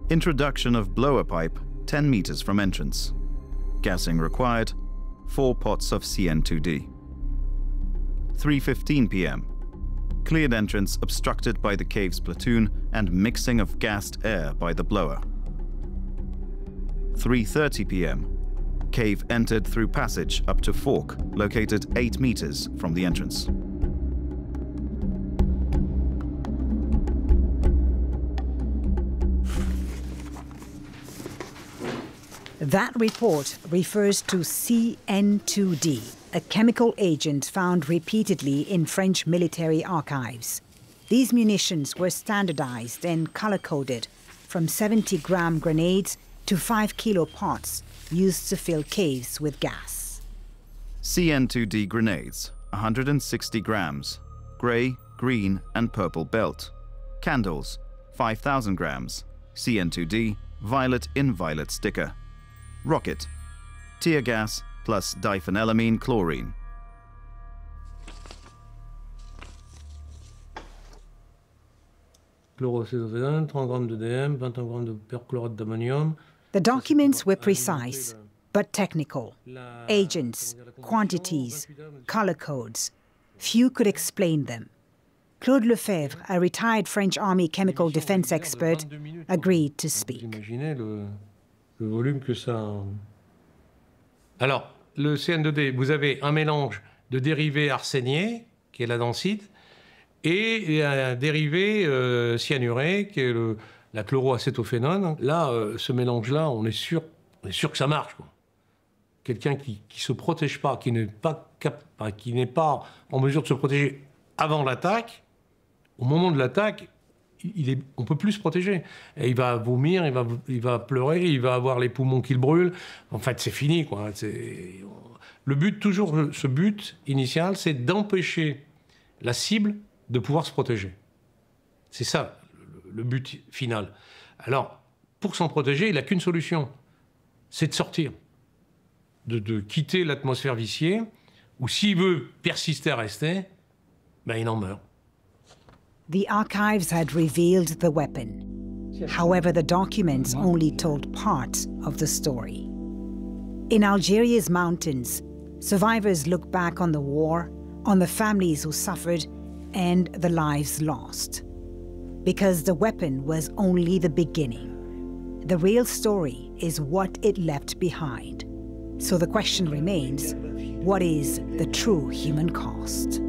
Introduction of blower pipe 10 meters from entrance. Gassing required, 4 pots of CN2D. 3:15 p.m. Cleared entrance obstructed by the cave's platoon and mixing of gassed air by the blower. 3:30 p.m. Cave entered through passage up to fork, located 8 meters from the entrance. That report refers to CN2D, a chemical agent found repeatedly in French military archives. These munitions were standardized and color-coded, from 70-gram grenades to 5-kilo pots used to fill caves with gas. CN2D grenades, 160 grams, grey, green and purple belt. Candles, 5,000 grams, CN2D, violet in violet sticker. Rocket, tear gas plus diphenylamine chlorine. The documents were precise, but technical. Agents, quantities, color codes. Few could explain them. Claude Lefebvre, a retired French Army chemical defense expert, agreed to speak. Le volume que ça... Alors, le CN2D, vous avez un mélange de dérivés arséniés, qui est la densite, et un dérivé cyanuré, qui est la chloroacétophénone. Là, ce mélange-là, on est sûr que ça marche, quoi. Quelqu'un qui ne se protège pas, qui n'est pas en mesure de se protéger avant l'attaque, au moment de l'attaque, on ne peut plus se protéger. Et il va vomir, il va pleurer, il va avoir les poumons qui le brûlent. En fait, c'est fini, quoi. Le but, toujours, ce but initial, c'est d'empêcher la cible de pouvoir se protéger. C'est ça, le but final. Alors, pour s'en protéger, il n'a qu'une solution, c'est de sortir, de quitter l'atmosphère viciée, ou s'il veut persister à rester, ben, il en meurt. The archives had revealed the weapon. However, the documents only told part of the story. In Algeria's mountains, survivors look back on the war, on the families who suffered, and the lives lost. Because the weapon was only the beginning. The real story is what it left behind. So the question remains, what is the true human cost?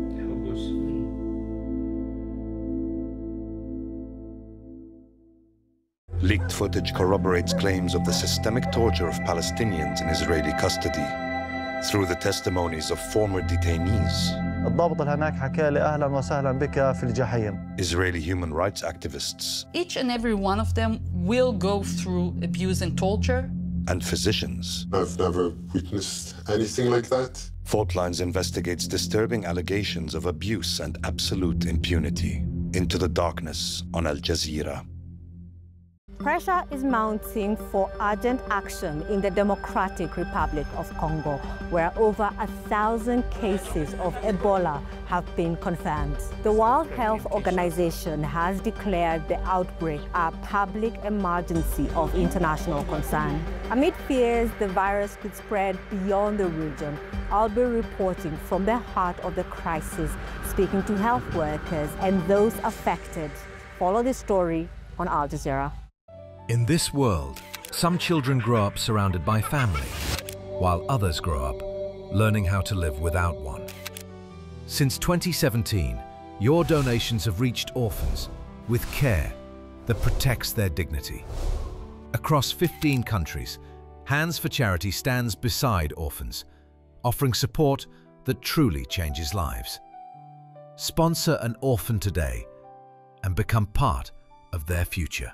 Leaked footage corroborates claims of the systemic torture of Palestinians in Israeli custody through the testimonies of former detainees. الضابط اللي هناك حكى لي أهلا وسهلا بك في الجحيم. Israeli human rights activists. Each and every one of them will go through abuse and torture. And physicians. I've never witnessed anything like that. Fault Lines investigates disturbing allegations of abuse and absolute impunity. Into the darkness on Al Jazeera. Pressure is mounting for urgent action in the Democratic Republic of Congo, where over 1,000 cases of Ebola have been confirmed. The World Health Organization has declared the outbreak a public emergency of international concern. Amid fears the virus could spread beyond the region, I'll be reporting from the heart of the crisis, speaking to health workers and those affected. Follow this story on Al Jazeera. In this world, some children grow up surrounded by family, while others grow up learning how to live without one. Since 2017, your donations have reached orphans with care that protects their dignity. Across 15 countries, Hands for Charity stands beside orphans, offering support that truly changes lives. Sponsor an orphan today and become part of their future.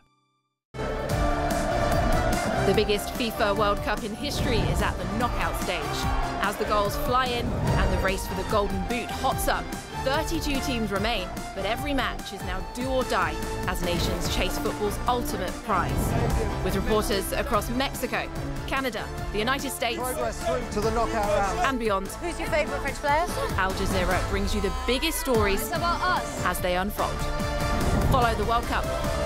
The biggest FIFA World Cup in history is at the knockout stage. As the goals fly in and the race for the Golden Boot hots up, 32 teams remain, but every match is now do or die as nations chase football's ultimate prize. With reporters across Mexico, Canada, the United States, Progress through to the knockout round. And beyond. Who's your favourite French player? Al Jazeera brings you the biggest stories It's about us. as they unfold. Follow the World Cup